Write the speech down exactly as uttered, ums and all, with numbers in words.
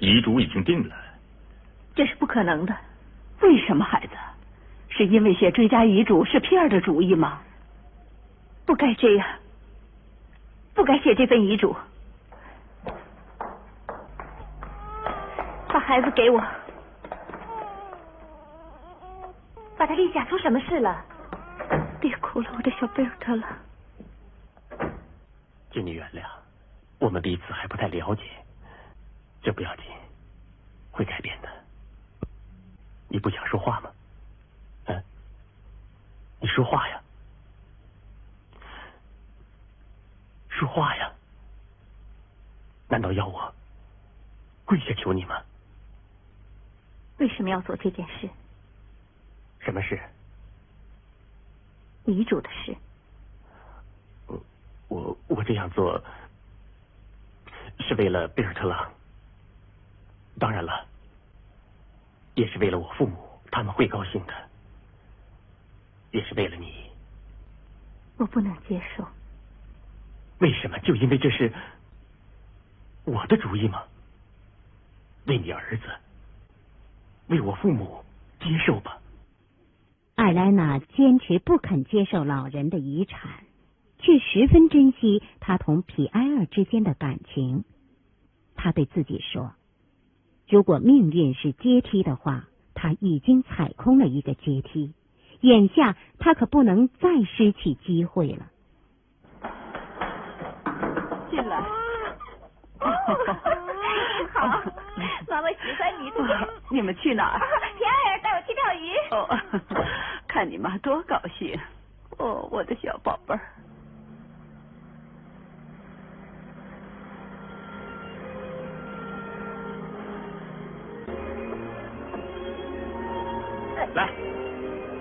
遗嘱已经定了。 这是不可能的。 为什么，孩子？是因为写追加遗嘱是皮尔的主意吗？ 不该这样，不该写这份遗嘱。把孩子给我，巴特丽夏，出什么事了？别哭了，我的小贝尔特了。 请你原谅，我们彼此还不太了解，这不要紧，会改变的。你不想说话吗？嗯，你说话呀，说话呀！难道要我跪下求你吗？ 为什么要做这件事？ 什么事？ 遗嘱的事。 我我这样做是为了贝尔特朗，当然了，也是为了我父母，他们会高兴的，也是为了你。 我不能接受。 为什么？就因为这是我的主意吗？为你儿子，为我父母，接受吧。 艾莱娜坚持不肯接受老人的遗产，却十分珍惜他同皮埃尔之间的感情。他对自己说，如果命运是阶梯的话，他已经踩空了一个阶梯，眼下他可不能再失去机会了。 进来。 好，妈妈喜欢你的。 你们去哪儿？ 皮埃尔带我去钓鱼。 哦，看你妈多高兴！哦，我的小宝贝儿。 来。